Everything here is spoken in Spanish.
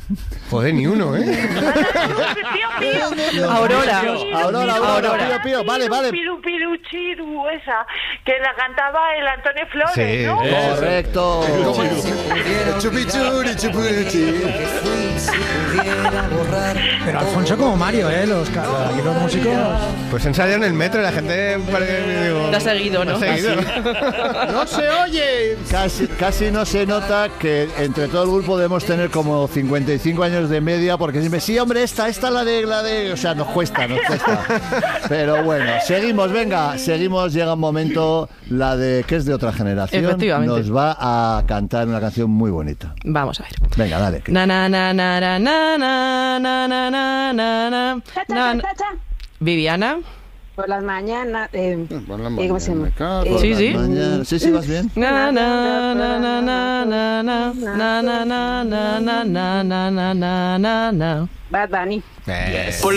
Joder, ni uno, ¿eh? Aurora. Pío. Vale. Piru, piru, chiru, esa, que la cantaba el Antonio Flores, Sí, ¿no? Correcto. Chupichuri, chupichi. Pero Alfonso como Mario, aquí los músicos... Pues ensayan en el metro y la gente digo, Te ha seguido, ¿no? te ha seguido. ¡No se oye! Casi no se nota que entre todo el grupo debemos tener como 55 años de media, porque siempre, sí, hombre, esta la de... O sea, nos cuesta. Pero bueno, seguimos, llega un momento, la de que es de otra generación. Efectivamente. Nos va a cantar una canción muy bonita. Vamos a ver. Venga, dale. Na na na na na na na na na na na na. Viviana. Por las mañanas. Por la ¿Cómo se llama? Sí. Mañana. Sí, vas bien. Na na na na na na na na na na na na na na na na. Bad Bunny. Yes.